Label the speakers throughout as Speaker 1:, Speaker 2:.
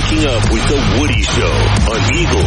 Speaker 1: Waking Up with the Woody Show on Eagle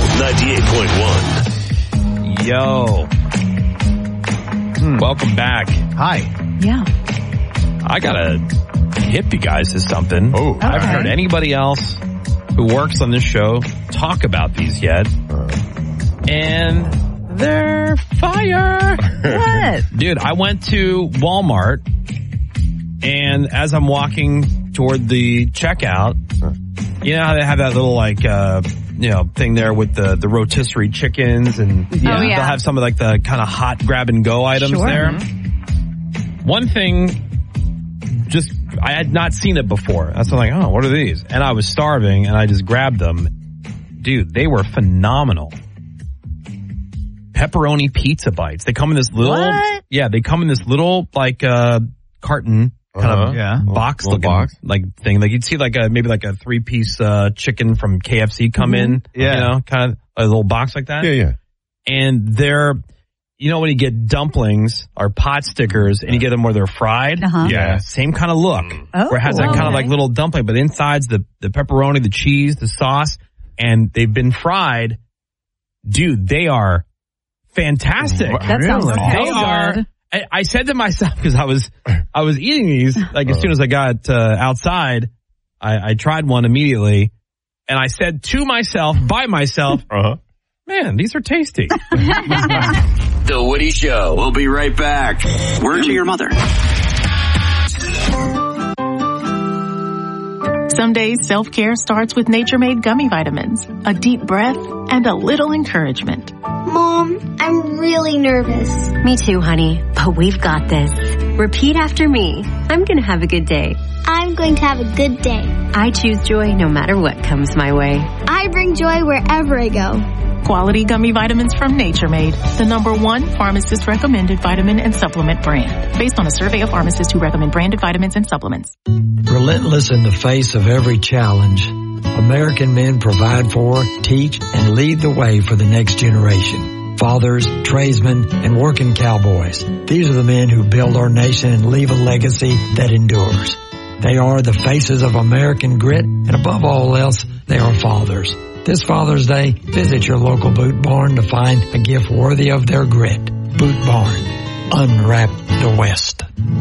Speaker 1: 98.1.
Speaker 2: Yo. Welcome back.
Speaker 3: Hi.
Speaker 4: Yeah.
Speaker 2: I gotta hip you guys to something.
Speaker 3: Oh,
Speaker 2: I haven't heard anybody else who works on this show talk about these yet. And they're fire.
Speaker 4: What?
Speaker 2: Dude, I went to Walmart, and as I'm walking toward the checkout, you know how they have that little thing there with the rotisserie chickens, and they'll have some of like the kind of hot grab and go items there. One thing, I had not seen it before. That's why I'm like, what are these? And I was starving, and I just grabbed them. Dude, they were phenomenal. Pepperoni pizza bites. They come in this little, they come in this little carton kind of box looking like thing. Like you'd see maybe a 3-piece chicken from KFC come in, kind of a little box like that.
Speaker 3: Yeah.
Speaker 2: And they're, when you get dumplings or pot stickers and you get them where they're fried, same kind of look. Where it has that kind of like little dumpling, but inside's the pepperoni, the cheese, the sauce, and they've been fried. Dude, they are fantastic.
Speaker 4: That sounds
Speaker 2: They are. I said to myself, because I was eating these, as soon as I got outside, I tried one immediately, and I said to myself, by myself, man, these are tasty.
Speaker 1: The Woody Show. We'll be right back. Word to your mother.
Speaker 5: Some days self-care starts with Nature-Made gummy vitamins, a deep breath, and a little encouragement.
Speaker 6: Mom, I'm really nervous.
Speaker 7: Me too, honey, but we've got this. Repeat after me. I'm going to have a good day.
Speaker 6: I'm going to have a good day.
Speaker 7: I choose joy no matter what comes my way.
Speaker 6: I bring joy wherever I go.
Speaker 5: Quality gummy vitamins from Nature Made, the #1 pharmacist-recommended vitamin and supplement brand, based on a survey of pharmacists who recommend branded vitamins and supplements.
Speaker 8: Relentless in the face of every challenge, American men provide for, teach, and lead the way for the next generation. Fathers, tradesmen, and working cowboys. These are the men who build our nation and leave a legacy that endures. They are the faces of American grit, and above all else, they are fathers. This Father's Day, visit your local Boot Barn to find a gift worthy of their grit. Boot Barn. Unwrap the West.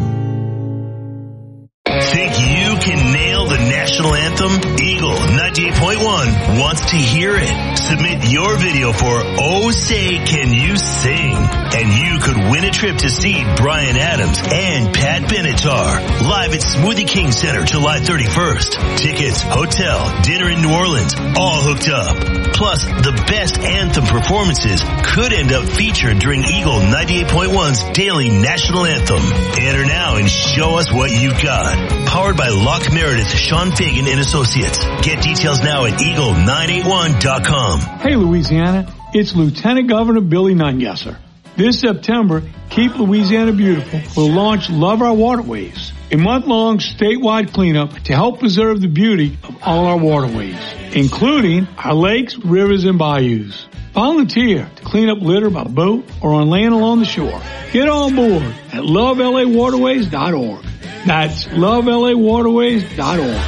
Speaker 1: Think you can nail the national anthem? Eagle 98.1 wants to hear it. Submit your video for Oh Say Can You Sing? And you could win a trip to see Bryan Adams and Pat Benatar live at Smoothie King Center July 31st. Tickets, hotel, dinner in New Orleans, all hooked up. Plus, the best anthem performances could end up featured during Eagle 98.1's daily national anthem. Enter now and show us what you got. Powered by Locke Meredith, Sean Fagan and Associates. Get details now at eagle981.com.
Speaker 9: Hey, Louisiana, it's Lieutenant Governor Billy Nungesser. This September, Keep Louisiana Beautiful will launch Love Our Waterways, a month-long statewide cleanup to help preserve the beauty of all our waterways, including our lakes, rivers, and bayous. Volunteer to clean up litter by boat or on land along the shore. Get on board at lovelawaterways.org. That's lovelawaterways.org.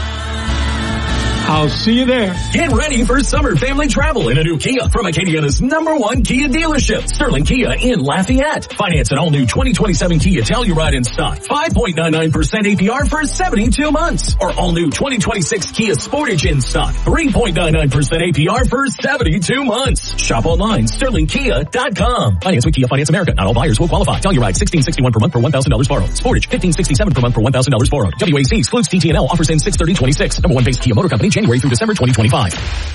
Speaker 9: I'll see you there.
Speaker 10: Get ready for summer family travel in a new Kia from Acadiana's #1 Kia dealership, Sterling Kia in Lafayette. Finance an all-new 2027 Kia Telluride in stock. 5.99% APR for 72 months. Or all-new 2026 Kia Sportage in stock. 3.99% APR for 72 months. Shop online, sterlingkia.com. Finance with Kia Finance America. Not all buyers will qualify. Telluride, $1,661 per month for $1,000 borrowed. Sportage, $1,567 per month for $1,000 borrowed. WAC excludes TTNL. Offers in 6/30/26. #1 base Kia Motor Company, January through December 2025.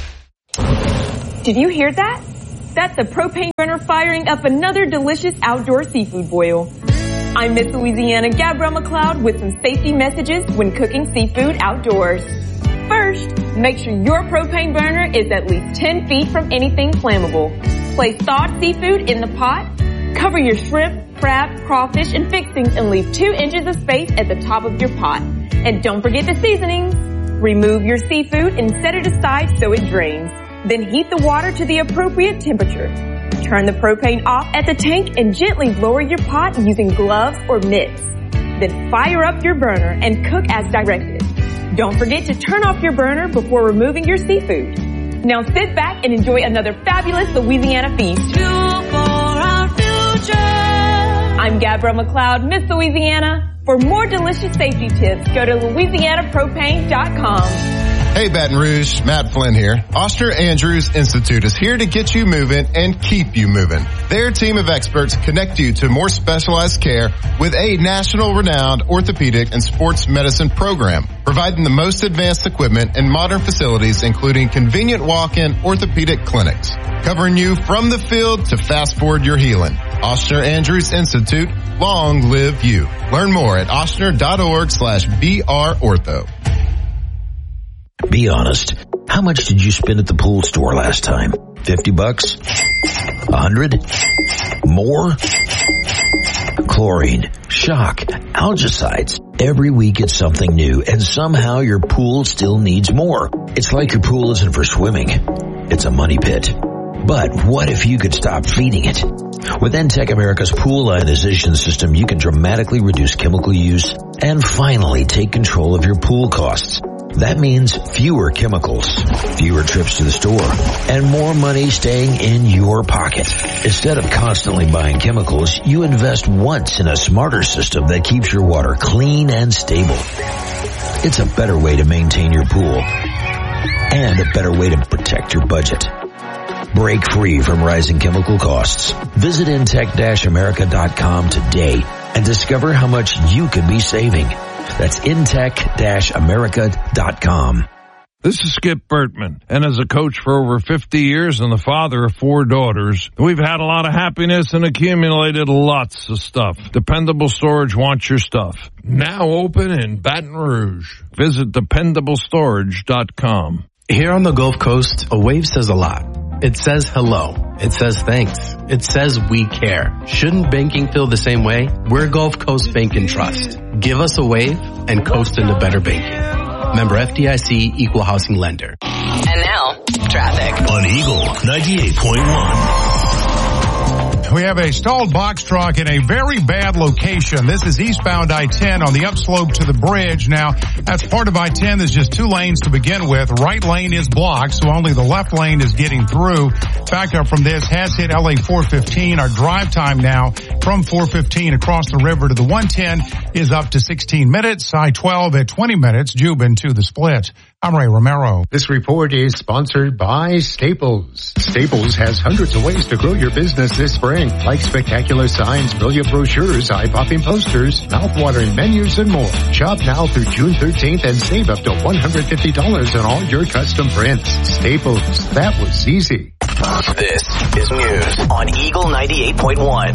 Speaker 11: Did you hear that? That's a propane burner firing up another delicious outdoor seafood boil. I'm Miss Louisiana Gabrielle McLeod with some safety messages when cooking seafood outdoors. First, make sure your propane burner is at least 10 feet from anything flammable. Place thawed seafood in the pot. Cover your shrimp, crab, crawfish, and fixings and leave 2 inches of space at the top of your pot. And don't forget the seasonings. Remove your seafood and set it aside so it drains. Then heat the water to the appropriate temperature. Turn the propane off at the tank and gently lower your pot using gloves or mitts. Then fire up your burner and cook as directed. Don't forget to turn off your burner before removing your seafood. Now sit back and enjoy another fabulous Louisiana feast.
Speaker 3: Fuel for our future.
Speaker 11: I'm Gabrielle McLeod, Miss Louisiana. For more delicious safety tips, go to LouisianaPropane.com.
Speaker 4: Hey Baton Rouge, Matt Flynn here. Oster Andrews Institute is here to get you moving and keep you moving. Their team of experts connect you to more specialized care with a national renowned orthopedic and sports medicine program, providing the most advanced equipment and modern facilities, including convenient walk-in orthopedic clinics, covering you from the field to fast forward your healing. Oster Andrews Institute, long live you. Learn more at ostner.org/BRortho.
Speaker 12: Be honest. How much did you spend at the pool store last time? $50? $100? More? Chlorine, shock, algicides. Every week it's something new, and somehow your pool still needs more. It's like your pool isn't for swimming. It's a money pit. But what if you could stop feeding it? With Entech America's pool ionization system, you can dramatically reduce chemical use and finally take control of your pool costs. That means fewer chemicals, fewer trips to the store, and more money staying in your pocket. Instead of constantly buying chemicals, you invest once in a smarter system that keeps your water clean and stable. It's a better way to maintain your pool and a better way to protect your budget. Break free from rising chemical costs. Visit Intech-America.com today and discover how much you could be saving. That's Intech-America.com.
Speaker 13: This is Skip Bertman, and as a coach for over 50 years and the father of 4 daughters, we've had a lot of happiness and accumulated lots of stuff. Dependable Storage wants your stuff. Now open in Baton Rouge. Visit DependableStorage.com.
Speaker 14: Here on the Gulf Coast, a wave says a lot. It says hello. It says thanks. It says we care. Shouldn't banking feel the same way? We're Gulf Coast Bank and Trust. Give us a wave and coast into better banking. Member FDIC, Equal Housing Lender.
Speaker 15: And now, traffic.
Speaker 1: On Eagle 98.1.
Speaker 16: We have a stalled box truck in a very bad location. This is eastbound I-10 on the upslope to the bridge. Now, that's part of I-10. There's just 2 lanes to begin with. Right lane is blocked, so only the left lane is getting through. Backup from this has hit LA 415. Our drive time now from 415 across the river to the 110 is up to 16 minutes. I-12 at 20 minutes. Jubin to the split. I'm Ray Romero.
Speaker 17: This report is sponsored by Staples. Staples has hundreds of ways to grow your business this spring, like spectacular signs, brilliant brochures, eye-popping posters, mouth-watering menus, and more. Shop now through June 13th and save up to $150 on all your custom prints. Staples. That was easy.
Speaker 15: This is news on Eagle 98.1.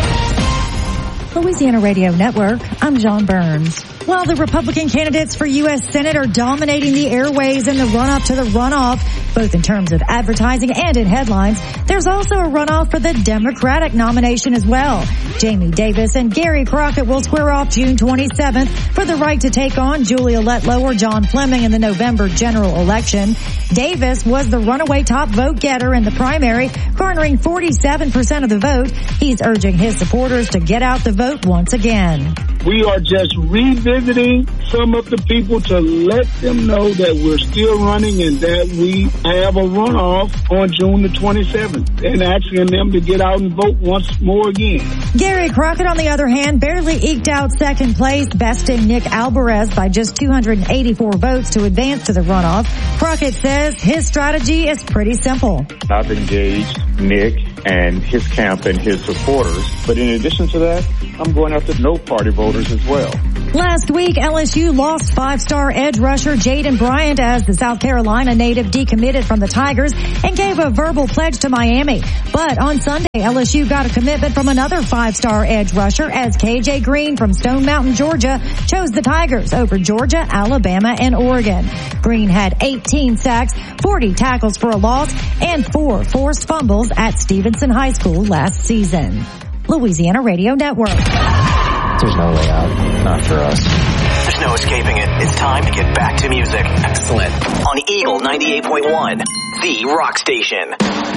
Speaker 18: Louisiana Radio Network, I'm John Burns. While the Republican candidates for U.S. Senate are dominating the airways in the run-up to the runoff, both in terms of advertising and in headlines, there's also a runoff for the Democratic nomination as well. Jamie Davis and Gary Crockett will square off June 27th for the right to take on Julia Letlow or John Fleming in the November general election. Davis was the runaway top vote getter in the primary, garnering 47% of the vote. He's urging his supporters to get out the vote once again.
Speaker 19: We are just revisiting some of the people to let them know that we're still running and that we have a runoff on June the 27th and asking them to get out and vote once more again.
Speaker 18: Gary Crockett, on the other hand, barely eked out second place, besting Nick Alvarez by just 284 votes to advance to the runoff. Crockett says his strategy is pretty simple.
Speaker 20: I've engaged Nick and his camp and his supporters, but in addition to that, I'm going after no party voters as well.
Speaker 18: Last week, LSU lost 5-star edge rusher Jaden Bryant as the South Carolina native decommitted from the Tigers and gave a verbal pledge to Miami. But on Sunday, LSU got a commitment from another 5-star edge rusher as KJ Green from Stone Mountain, Georgia, chose the Tigers over Georgia, Alabama, and Oregon. Green had 18 sacks, 40 tackles for a loss, and 4 forced fumbles at Stevenson High School last season. Louisiana Radio Network.
Speaker 21: There's no way out. Not for us.
Speaker 15: There's no escaping it. It's time to get back to music. Excellent. On Eagle 98.1, the rock station.